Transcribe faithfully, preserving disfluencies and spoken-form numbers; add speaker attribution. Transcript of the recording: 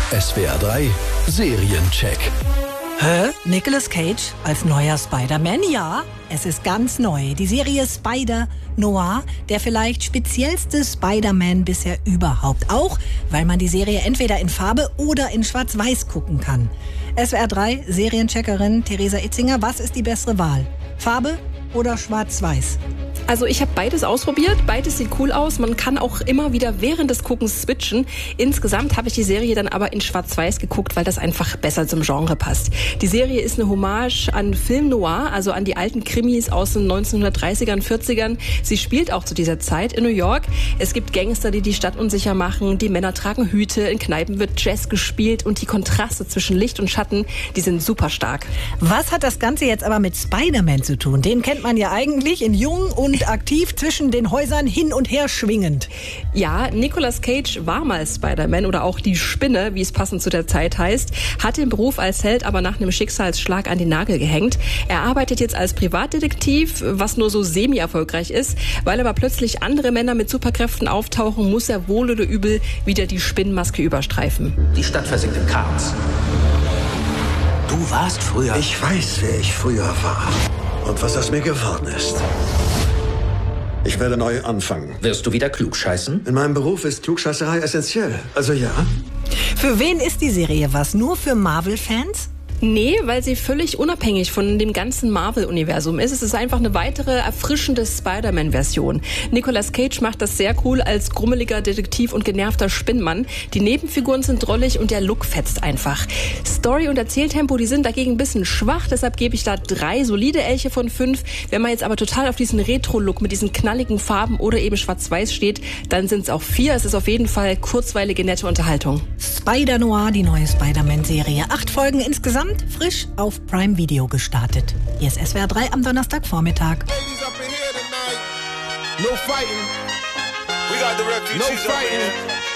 Speaker 1: S W R drei Seriencheck.
Speaker 2: Hä? Nicolas Cage als neuer Spider-Man? Ja, es ist ganz neu. Die Serie Spider-Noir, der vielleicht speziellste Spider-Man bisher überhaupt. Auch, weil man die Serie entweder in Farbe oder in Schwarz-Weiß gucken kann. S W R drei Seriencheckerin Theresa Itzinger, was ist die bessere Wahl? Farbe oder Schwarz-Weiß?
Speaker 3: Also ich habe beides ausprobiert, beides sieht cool aus. Man kann auch immer wieder während des Guckens switchen. Insgesamt habe ich die Serie dann aber in Schwarz-Weiß geguckt, weil das einfach besser zum Genre passt. Die Serie ist eine Hommage an Film Noir, also an die alten Krimis aus den neunzehnhundertdreißigern, vierzigern. Sie spielt auch zu dieser Zeit in New York. Es gibt Gangster, die die Stadt unsicher machen. Die Männer tragen Hüte, in Kneipen wird Jazz gespielt und die Kontraste zwischen Licht und Schatten, die sind super stark.
Speaker 2: Was hat das Ganze jetzt aber mit Spider-Man zu tun? Den kennt man ja eigentlich in jung und aktiv zwischen den Häusern hin und her schwingend.
Speaker 3: Ja, Nicolas Cage war mal Spider-Man oder auch die Spinne, wie es passend zu der Zeit heißt, hat den Beruf als Held aber nach einem Schicksalsschlag an den Nagel gehängt. Er arbeitet jetzt als Privatdetektiv, was nur so semi-erfolgreich ist. Weil aber plötzlich andere Männer mit Superkräften auftauchen, muss er wohl oder übel wieder die Spinnenmaske überstreifen.
Speaker 4: Die Stadt versinkt im Chaos. Du warst früher...
Speaker 5: Ich weiß, wer ich früher war und was aus mir geworden ist. Ich werde neu anfangen.
Speaker 4: Wirst du wieder klugscheißen?
Speaker 5: In meinem Beruf ist Klugscheißerei essentiell. Also ja.
Speaker 2: Für wen ist die Serie was? Nur für Marvel-Fans?
Speaker 3: Nee, weil sie völlig unabhängig von dem ganzen Marvel-Universum ist. Es ist einfach eine weitere erfrischende Spider-Man-Version. Nicolas Cage macht das sehr cool als grummeliger Detektiv und genervter Spinnmann. Die Nebenfiguren sind drollig und der Look fetzt einfach. Story und Erzähltempo, die sind dagegen ein bisschen schwach, deshalb gebe ich da drei solide Elche von fünf. Wenn man jetzt aber total auf diesen Retro-Look mit diesen knalligen Farben oder eben schwarz-weiß steht, dann sind es auch vier. Es ist auf jeden Fall kurzweilige, nette Unterhaltung.
Speaker 2: Spider-Noir, die neue Spider-Man-Serie. Acht Folgen insgesamt. Frisch auf Prime Video gestartet. Hier ist S W R drei am Donnerstagvormittag.
Speaker 6: No fighting. We got the refugees no fighting.